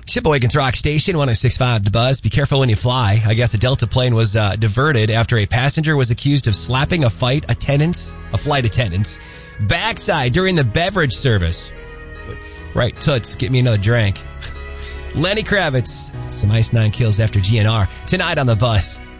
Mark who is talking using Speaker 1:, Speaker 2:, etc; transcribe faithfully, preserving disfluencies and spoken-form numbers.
Speaker 1: Shipaway's Rock Station, one oh six point five The Buzz. Be careful when you fly. I guess a Delta plane was uh, diverted after a passenger was accused of slapping a flight attendant's, a flight attendant's backside during the beverage service. Right, toots, get me another drink. Lenny Kravitz, some Ice Nine Kills after G N R. Tonight on The Buzz.